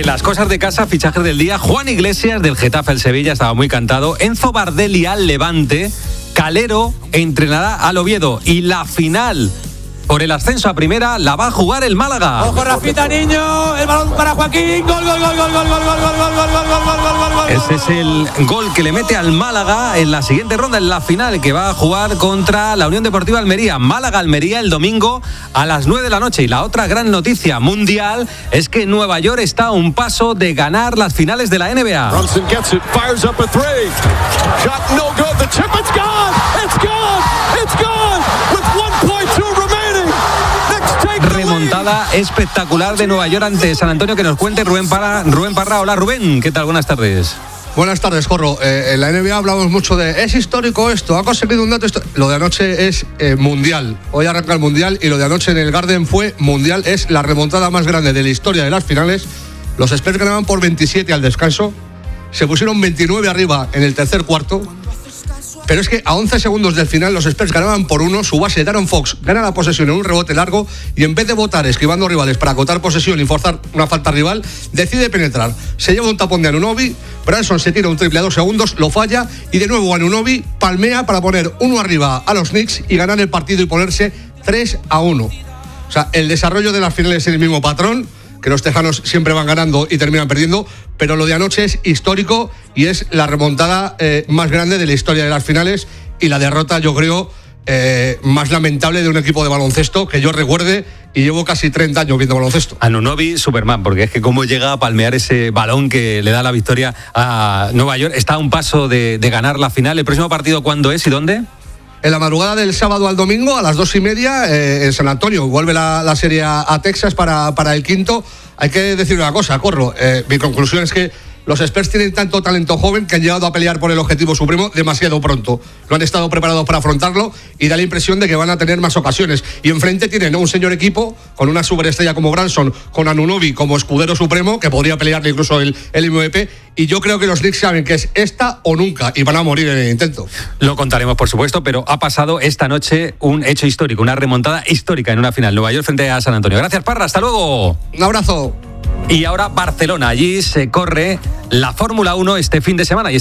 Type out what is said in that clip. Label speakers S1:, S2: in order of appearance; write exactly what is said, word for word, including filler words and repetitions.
S1: las cosas de casa, fichajes del día. Juan Iglesias del Getafe al Sevilla, estaba muy cantado. Enzo Bardelli al Levante. Calero entrenará al Oviedo. Y la final por el ascenso a primera la va a jugar el Málaga.
S2: Ojo, Rafita Niño, el balón para Joaquín. Gol, gol, gol, gol, gol, gol, gol, gol, gol, gol, gol, gol, gol, gol.
S1: Ese es el gol que le mete al Málaga en la siguiente ronda, en la final, que va a jugar contra la Unión Deportiva Almería. Málaga-Almería el domingo a las nueve de la noche. Y la otra gran noticia mundial es que Nueva York está a un paso de ganar las finales de la N B A.
S3: Brunson gets it, fires up a three. Shot no good. The chip, it's gone. It's gone. It's gone. With one point two remaining.
S1: Remontada espectacular de Nueva York ante San Antonio, que nos cuente Rubén Parra. Rubén Parra, hola Rubén, ¿qué tal? Buenas tardes.
S4: Buenas tardes, Corro. Eh, en la N B A hablamos mucho de es histórico esto, ha conseguido un dato esto. Lo de anoche es eh, mundial. Hoy arranca el mundial y lo de anoche en el Garden fue mundial. Es la remontada más grande de la historia de las finales. Los Spurs ganaban por veintisiete al descanso. Se pusieron veintinueve arriba en el tercer cuarto. Pero es que a once segundos del final los Spurs ganaban por uno. Su base, Darren Fox, gana la posesión en un rebote largo y en vez de votar esquivando rivales para acotar posesión y forzar una falta rival, decide penetrar. Se lleva un tapón de Anunoby, Branson se tira un triple a dos segundos, lo falla y de nuevo Anunoby palmea para poner uno arriba a los Knicks y ganar el partido y ponerse tres a uno. O sea, el desarrollo de las finales es el mismo patrón, que los tejanos siempre van ganando y terminan perdiendo, pero lo de anoche es histórico y es la remontada eh, más grande de la historia de las finales y la derrota, yo creo, eh, más lamentable de un equipo de baloncesto que yo recuerde, y llevo casi treinta años viendo baloncesto.
S1: Anunoby, Superman, porque es que cómo llega a palmear ese balón que le da la victoria a Nueva York. Está a un paso de, de ganar la final. ¿El próximo partido cuándo es y dónde?
S4: En la madrugada del sábado al domingo, a las dos y media, eh, en San Antonio. Vuelve la, la serie a, a Texas para, para el quinto. Hay que decir una cosa, Corro. Eh, mi conclusión es que los Spurs tienen tanto talento joven que han llegado a pelear por el objetivo supremo demasiado pronto. No han estado preparados para afrontarlo y da la impresión de que van a tener más ocasiones. Y enfrente tienen un señor equipo con una superestrella como Branson, con Anunoby como escudero supremo, que podría pelearle incluso el, el M V P. Y yo creo que los Knicks saben que es esta o nunca y van a morir en el intento.
S1: Lo contaremos, por supuesto, pero ha pasado esta noche un hecho histórico, una remontada histórica en una final. Nueva York frente a San Antonio. Gracias, Parra. Hasta luego.
S4: Un abrazo.
S1: Y ahora Barcelona. Allí se corre la Fórmula uno este fin de semana.